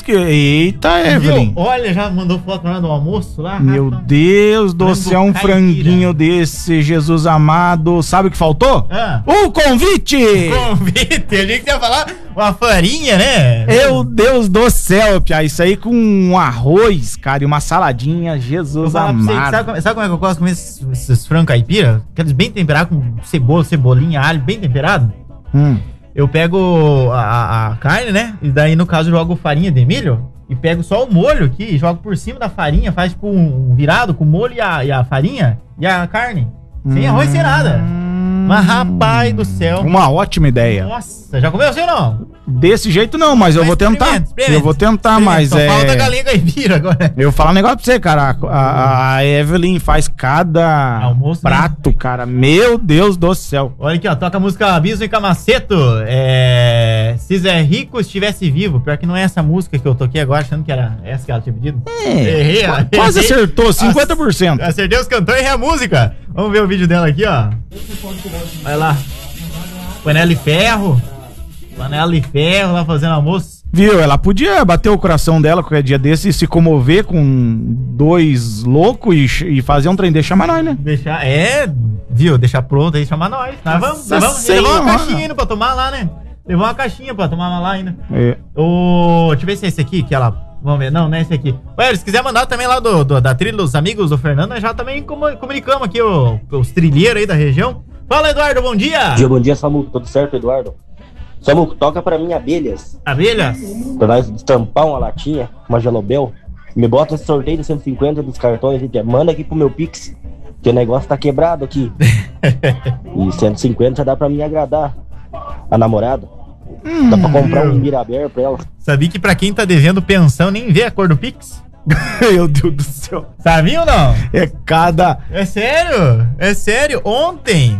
que... Eita, Evelyn. Olha, já mandou foto lá do almoço lá. Meu Deus do céu, um franguinho desse, Jesus amado. Sabe o que faltou? O convite! Convite, a gente ia falar uma farinha, né? Meu Deus do céu, Pia. Isso aí com um arroz, cara, e uma saladinha, Jesus amado. Sabe como é que eu gosto de comer esses frangos caipira? Aqueles bem temperados, com cebola, cebolinha, alho, bem temperado. Eu pego a carne, né? E daí, no caso, jogo farinha de milho e pego só o molho aqui, jogo por cima da farinha, faz tipo um virado com o molho e a farinha e a carne. Sem arroz, sem nada. Mas, rapaz do céu. Uma ótima ideia. Nossa, já comeu assim ou não? Desse jeito não, mas eu vou tentar. Eu vou tentar, mas só falta galinha caipira agora. Eu vou falar um negócio pra você, cara. A Evelyn faz cada almoço, prato, né? Cara. Meu Deus do céu. Olha aqui, ó. Toca a música Aviso e Camaceto. Se Zé Rico estivesse vivo. Pior que não é essa música que eu toquei agora, achando que era essa que ela tinha pedido. Errei. Quase acertou, 50%. Acertei os cantores e a música. Vamos ver o vídeo dela aqui, ó. Vai lá. Panela de ferro. Panela de ferro lá fazendo almoço. Viu? Ela podia bater o coração dela qualquer dia desse e se comover com dois loucos e fazer um trem. Deixa chamar nós, né? Viu? Deixar pronto aí, chamar nós. Nós vamos levar uma caixinha ainda pra tomar lá, né? Levou uma caixinha pra tomar lá ainda. Deixa eu ver se é esse aqui que ela... Vamos ver. Não é esse aqui. Ué, se quiser mandar também lá da trilha dos amigos do Fernando, nós já também comunicamos aqui os trilheiros aí da região. Fala, Eduardo, bom dia! Bom dia, Samuco. Tudo certo, Eduardo? Samuco, toca pra mim abelhas. Abelhas? Pra nós estampar uma latinha, uma gelobel. Me bota esse sorteio de 150 dos cartões, gente. Manda aqui pro meu Pix, que o negócio tá quebrado aqui. E 150 já dá pra mim agradar a namorada. Dá pra comprar um Miraber pra ela. Sabia que pra quem tá devendo pensão nem vê a cor do Pix? Meu Deus do céu. Sabia ou não? É sério? É sério? Ontem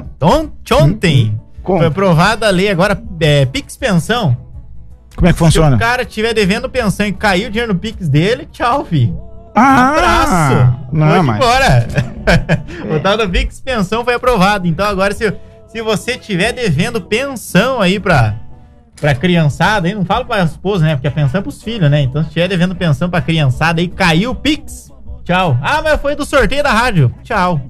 foi aprovada a lei agora, Pix Pensão. Como é que funciona? Se o cara estiver devendo pensão e caiu o dinheiro no Pix dele, tchau, filho. Abraço. Foi embora. O tal do Pix Pensão foi aprovado. Então agora se você estiver devendo pensão aí pra criançada, aí não falo pra esposa, né? Porque a pensão é pros filhos, né? Então se estiver devendo pensão pra criançada aí, caiu o Pix, tchau. Mas foi do sorteio da rádio. Tchau.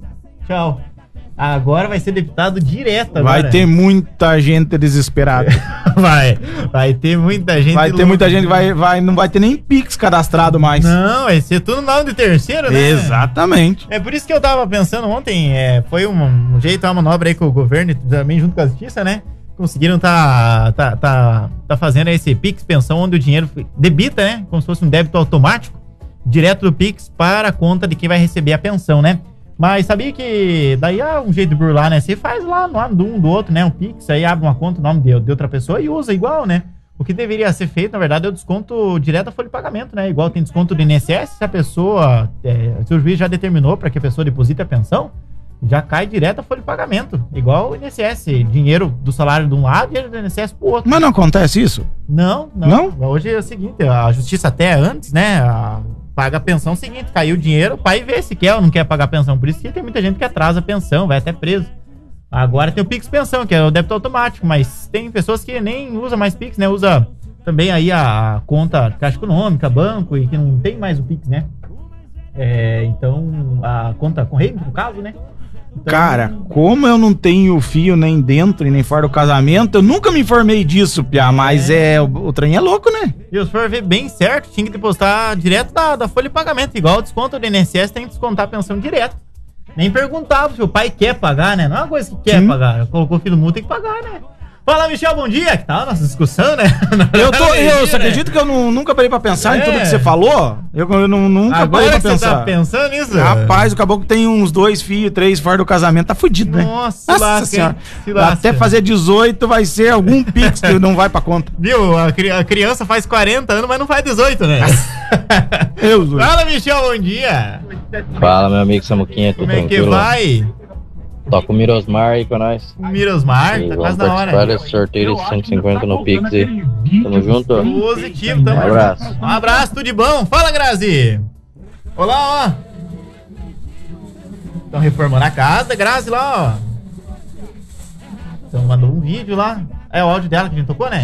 Agora vai ser debitado direto agora. Vai ter muita gente desesperada. Vai ter muita gente. Vai ter muita gente, não vai ter nem Pix cadastrado mais. Não, vai ser tudo nome de terceiro, né? Exatamente. É por isso que eu tava pensando ontem, foi um jeito, uma manobra aí com o governo e também junto com a justiça, né? Conseguiram tá fazendo esse Pix Pensão, onde o dinheiro debita, né? Como se fosse um débito automático, direto do Pix para a conta de quem vai receber a pensão, né? Mas sabia que daí um jeito de burlar, né? Você faz lá no nome do outro, né? Um Pix, aí abre uma conta, o nome de outra pessoa e usa igual, né? O que deveria ser feito, na verdade, é o desconto direto da folha de pagamento, né? Igual tem desconto do INSS, se a pessoa, se o juiz já determinou para que a pessoa deposite a pensão, já cai direto a folha de pagamento. Igual o INSS, dinheiro do salário de um lado e dinheiro do INSS pro outro. Mas não acontece isso? Não? Hoje é o seguinte, a justiça até antes, né? Paga a pensão seguinte, caiu o dinheiro, o pai vê se quer ou não quer pagar a pensão. Por isso que tem muita gente que atrasa a pensão, vai até preso. Agora tem o Pix Pensão, que é o débito automático, mas tem pessoas que nem usa mais Pix, né? Usa também aí a conta Caixa Econômica, banco, e que não tem mais o Pix, né? Então, a conta correio, no caso, né? Então, cara, como eu não tenho fio nem dentro e nem fora do casamento, eu nunca me informei disso, Pia, mas o trem é louco, né? E se for ver bem certo, tinha que depositar direto da folha de pagamento, igual o desconto do INSS, tem que descontar a pensão direto. Nem perguntava se o pai quer pagar, né? Não é uma coisa que quer pagar, colocou o filho no mundo, tem que pagar, né? Fala, Michel, bom dia, que tá a nossa discussão, né? Você acredita que eu nunca parei pra pensar em tudo que você falou? Eu nunca parei pra pensar. Você tá pensando nisso? Rapaz, o caboclo tem uns 2 filhos, 3 fora do casamento, tá fudido, né? Nossa senhora. Até fazer 18 vai ser algum Pix que não vai pra conta. Viu? A criança faz 40 anos, mas não faz 18, né? Fala, Michel, bom dia. Fala, meu amigo Samuquinha, tudo tranquilo? Como é que vai? Toca o Mirosmar aí com nós. O Mirosmar, tá quase na hora. Vamos sorteio de 150 no Pix aí. Tamo junto. Positivo, tamo junto. Um abraço. Um abraço, tudo de bom. Fala, Grazi. Olá, ó. Estão reformando a casa, Grazi, lá, ó. Então mandou um vídeo lá. É o áudio dela que a gente tocou, né?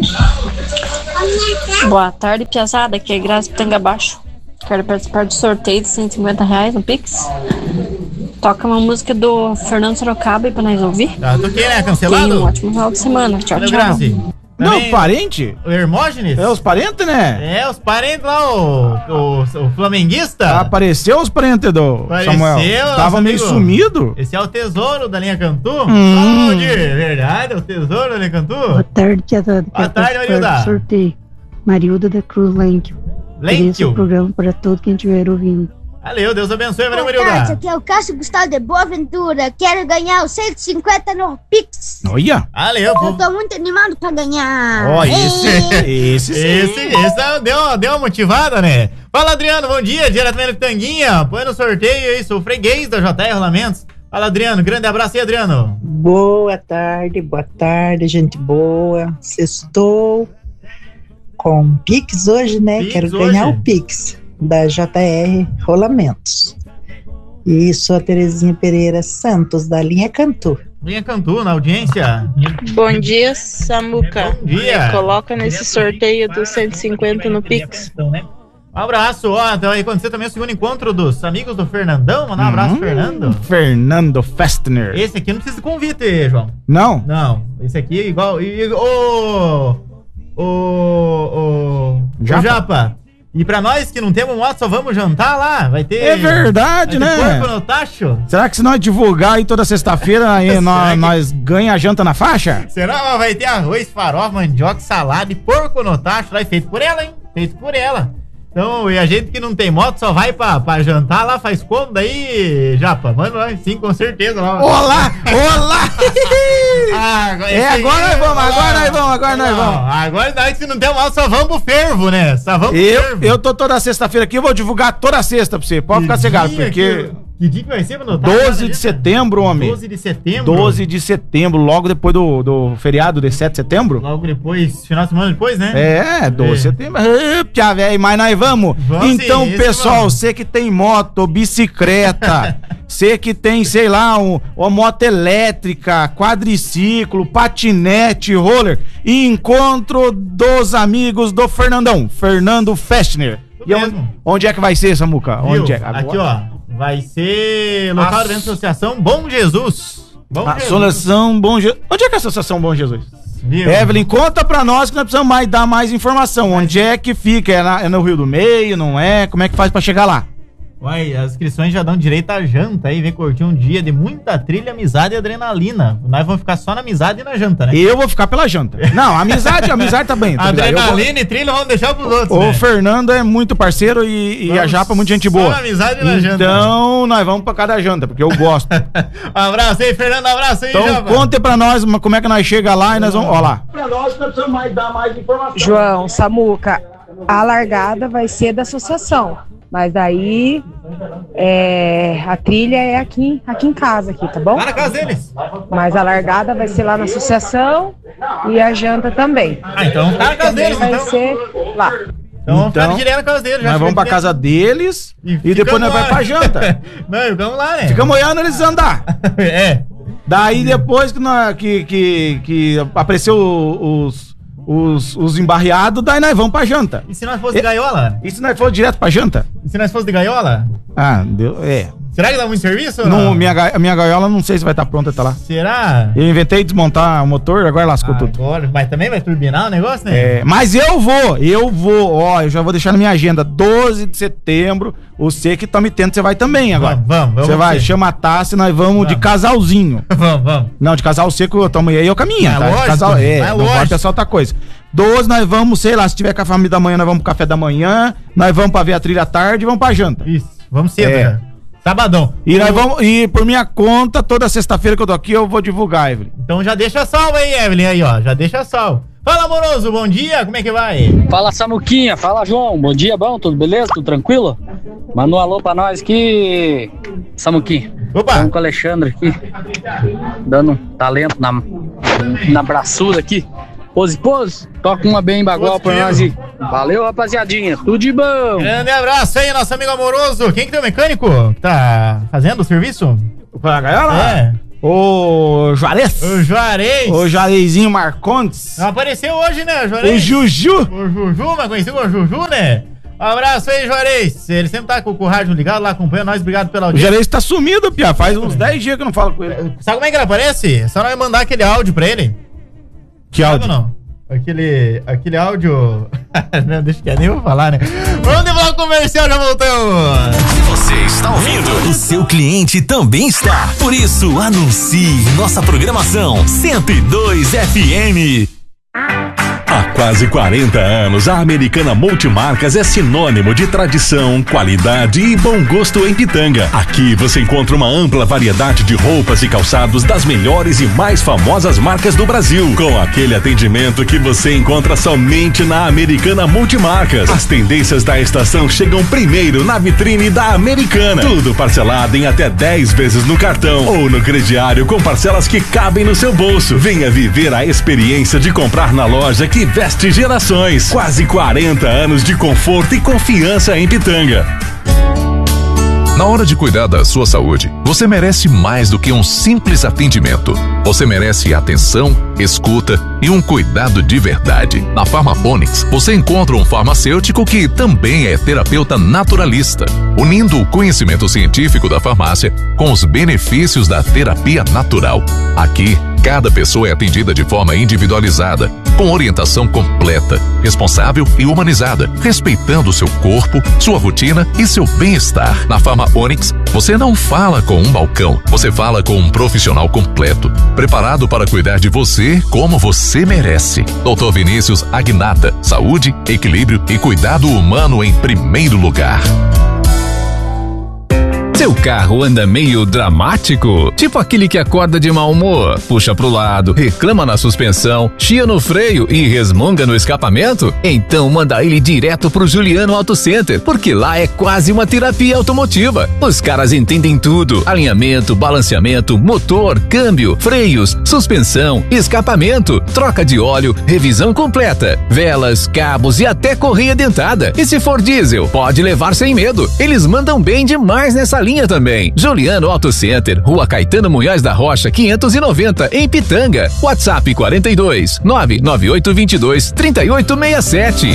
Boa tarde, piazada. Aqui é Graça Pitanga Baixo. Quero participar do sorteio de R$150 no Pix. Toca uma música do Fernando Sorocaba aí pra nós ouvir. Toquei, né? Cancelado? Tenha um ótimo final de semana. Tchau, Valeu, tchau. Grazi. Não, Também, parente? o Hermógenes? É os parentes, né? É, os parentes lá, o flamenguista. Apareceu os parentes do Apareceu, Samuel. Tava meio amigo. sumido. Esse é o tesouro da linha Cantu? Fala, Valdir. Verdade, é o tesouro da linha Cantu? Boa tarde, piazada. Boa tarde, Marilda. Sorteio. Marilda da Cruz Lenkel. Esse o programa para todo quem estiver ouvindo. Valeu, Deus abençoe, Boa Marilda. tarde, aqui é o Cássio Gustavo de Boaventura. Quero ganhar os 150 no Pix. Olha. Valeu, Eu tô muito animado pra ganhar. Ó, esse deu uma motivada, né? Fala, Adriano, bom dia, diretamente do Tanguinha. Põe no sorteio aí, sou freguês da JR Rolamentos. Fala, Adriano, grande abraço aí, Adriano. Boa tarde, gente boa. Sextou com Pix hoje, né? Pix Quero hoje. ganhar o Pix da JR Rolamentos. E sou a Terezinha Pereira Santos, da linha Cantu. Linha Cantu, na audiência. Bom dia, Samuca. Bom dia. Coloca nesse sorteio dos 150 no Pix. Um abraço, ó, então vai acontecer também o segundo encontro dos amigos do Fernandão. Mandar um abraço, Fernando. Fernando Festner. Esse aqui não precisa de convite, João. Não? Não, esse aqui é igual. Japa. E pra nós que não temos moto, só vamos jantar lá. Vai ter. É verdade, vai ter né? porco no tacho. Será que se nós divulgar aí toda sexta-feira, aí nós ganha a janta na faixa? Será que vai ter arroz, farofa, mandioca, salada e porco no tacho lá? E feito por ela, hein? Feito por ela. Então, e a gente que não tem moto só vai pra jantar lá, faz como daí, Japa? Mano, sim, com certeza. Lá. Olá! Agora nós vamos. Agora daí que se não tem moto, só vamos pro fervo, né? Só vamos pro fervo. Eu tô toda sexta-feira aqui, eu vou divulgar toda sexta pra você. Pode ficar cegado, porque... Que dia que vai ser, mano? 12 de setembro, homem. 12 de setembro? 12 de setembro, logo depois do feriado de 7 de setembro. Logo depois, final de semana depois, né? 12 de setembro. Pia, velho, mas nós vamos. Então, sim, pessoal, você que tem moto, bicicleta, você que tem, sei lá, uma moto elétrica, quadriciclo, patinete, roller, encontro dos amigos do Fernandão, Fernando Festner. E onde é que vai ser, Samuca? Onde é? Agora? Aqui, ó. Vai ser local da Associação Bom Jesus. Associação Bom Jesus. Onde é que é a Associação Bom Jesus? Viu? Evelyn, conta pra nós que nós precisamos dar mais informação. Onde é que fica? É no Rio do Meio, não é? Como é que faz pra chegar lá? Uai, as inscrições já dão direito à janta aí, vem curtir um dia de muita trilha, amizade e adrenalina. Nós vamos ficar só na amizade e na janta, né? Eu vou ficar pela janta. Não, a amizade tá bem. Adrenalina e trilha vamos deixar pros outros, O Fernando é muito parceiro e a Japa é muito gente boa. Só na amizade e na janta. Então, nós vamos pra cada janta, porque eu gosto. Abraço aí, Fernando, abraço aí, então, Japa. Conte pra nós como é que nós chega lá e nós vamos, ó lá. Pra nós precisamos dar mais informação. João, Samuca, a largada vai ser da associação. Mas aí a trilha é aqui em casa, tá bom? Lá na casa deles. Mas a largada vai ser lá na associação e a janta também. Então tá na casa deles, vai ser lá. Então vamos ficar direto na casa deles. Nós vamos pra casa deles e depois nós vamos pra janta. Não, vamos lá, né? Ficamos olhando eles andar. Daí depois que apareceu os embarreados, daí nós vamos pra janta. E se nós fosse de gaiola? E se nós fosse direto pra janta? E se nós fosse de gaiola? Será que dá muito serviço ou não? não? Minha gaiola não sei se vai estar pronta até lá. Será? Eu inventei de desmontar o motor, agora lascou tudo. Mas também vai turbinar o negócio, né? Mas eu vou, ó, eu já vou deixar na minha agenda, 12 de setembro, você que tá me tendo, você vai também agora. Vamos. Você vai, chama a Tassi, nós vamos de casalzinho. Vamos. Não, de casal seco, eu tomo aí, eu caminho, tá? Lógico, Casal, não lógico. pode pensar outra coisa. 12 nós vamos, sei lá, se tiver com a família da manhã, nós vamos pro café da manhã, nós vamos pra ver a trilha à tarde e vamos pra janta. Isso, vamos cedo, cara. Sabadão. E nós vamos, e por minha conta, toda sexta-feira que eu tô aqui, eu vou divulgar, Evelyn. Então já deixa salvo aí, Evelyn, aí, ó. Já deixa salvo. Fala, amoroso, bom dia, como é que vai? Fala, Samuquinha, fala, João, bom dia, bom, tudo beleza, tudo tranquilo? Manda um alô pra nós aqui, Samuquinha. Opa! Estamos com o Alexandre aqui, dando talento na braçuda aqui. Pose, toca uma bem bagual pra nós aí. Valeu, rapaziadinha, tudo de bom. Grande abraço aí, nosso amigo amoroso. Quem que tem o mecânico? Que tá fazendo o serviço? Pra gaiola? O Juarez. O Juarezinho Marcondes. Apareceu hoje, né, Juarez? O Juju. O Juju, mas conhecido como Juju, né? Um abraço aí, Juarez. Ele sempre tá com o rádio ligado lá, acompanhando nós. Obrigado pela audiência. O Juarez tá sumido, Pia. Faz uns 10 dias que eu não falo com ele. Sabe como é que ele aparece? Só não vai mandar aquele áudio pra ele. Que áudio? Não? Aquele áudio... Não, deixa que nem vou falar, né? Vamos devolver o comercial, já voltamos. Você está ouvindo? O seu cliente também está. Por isso, anuncie nossa programação 102 FM. Há quase 40 anos, a Americana Multimarcas é sinônimo de tradição, qualidade e bom gosto em Pitanga. Aqui você encontra uma ampla variedade de roupas e calçados das melhores e mais famosas marcas do Brasil, com aquele atendimento que você encontra somente na Americana Multimarcas. As tendências da estação chegam primeiro na vitrine da Americana. Tudo parcelado em até 10 vezes no cartão ou no crediário com parcelas que cabem no seu bolso. Venha viver a experiência de comprar na loja que veste gerações. Quase 40 anos de conforto e confiança em Pitanga. Na hora de cuidar da sua saúde, você merece mais do que um simples atendimento. Você merece atenção, escuta e um cuidado de verdade. Na Farmaponix, você encontra um farmacêutico que também é terapeuta naturalista, unindo o conhecimento científico da farmácia com os benefícios da terapia natural. Aqui, cada pessoa é atendida de forma individualizada, com orientação completa, responsável e humanizada, respeitando seu corpo, sua rotina e seu bem-estar. Na Farmaponix, você não fala com um balcão, você fala com um profissional completo, preparado para cuidar de você como você merece. Dr. Vinícius Agnata, saúde, equilíbrio e cuidado humano em primeiro lugar. Seu carro anda meio dramático? Tipo aquele que acorda de mau humor, puxa pro lado, reclama na suspensão, chia no freio e resmunga no escapamento? Então manda ele direto pro Juliano Auto Center, porque lá é quase uma terapia automotiva. Os caras entendem tudo: alinhamento, balanceamento, motor, câmbio, freios, suspensão, escapamento, troca de óleo, revisão completa, velas, cabos e até correia dentada. E se for diesel, pode levar sem medo. Eles mandam bem demais nessa linha também. Juliano Auto Center, Rua Caetano Munhoz da Rocha, 590, em Pitanga. WhatsApp 42 99822 3867.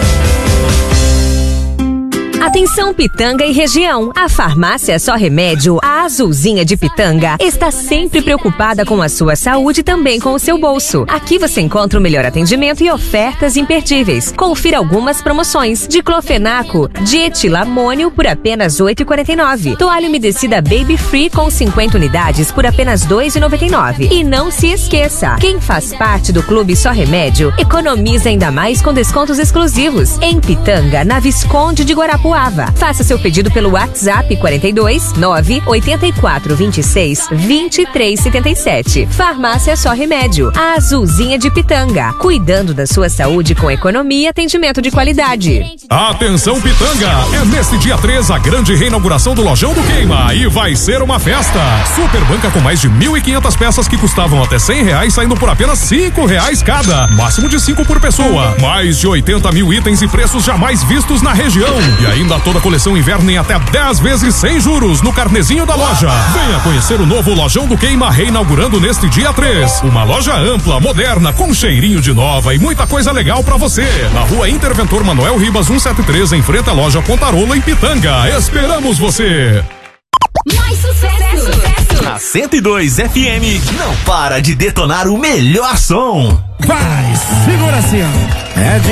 Atenção Pitanga e região. A farmácia Só Remédio, a Azulzinha de Pitanga, está sempre preocupada com a sua saúde e também com o seu bolso. Aqui você encontra o melhor atendimento e ofertas imperdíveis. Confira algumas promoções. Diclofenaco de etilamônio por apenas R$ 8,49. Toalha umedecida Baby Free com 50 unidades por apenas R$ 2,99. E não se esqueça, quem faz parte do Clube Só Remédio economiza ainda mais com descontos exclusivos. Em Pitanga, na Visconde de Guarapuava. Faça seu pedido pelo WhatsApp 42 984 26 23 77. Farmácia Só Remédio, a Azulzinha de Pitanga, cuidando da sua saúde com economia e atendimento de qualidade. Atenção Pitanga, é neste dia 3 a grande reinauguração do Lojão do Queima e vai ser uma festa. Super banca com mais de 1.500 peças que custavam até R$100, saindo por apenas R$5 cada, máximo de 5 por pessoa. Mais de 80 mil itens e preços jamais vistos na região. E ainda toda a coleção inverno em até 10 vezes sem juros no carnezinho da loja. Venha conhecer o novo Lojão do Queima reinaugurando neste dia 3. Uma loja ampla, moderna, com cheirinho de nova e muita coisa legal pra você. Na Rua Interventor Manuel Ribas 173, em frente à loja Pontarolo, em Pitanga. Esperamos você! Mais sucesso! Na 102 FM, não para de detonar o melhor som. Vai, segura assim, ó. É de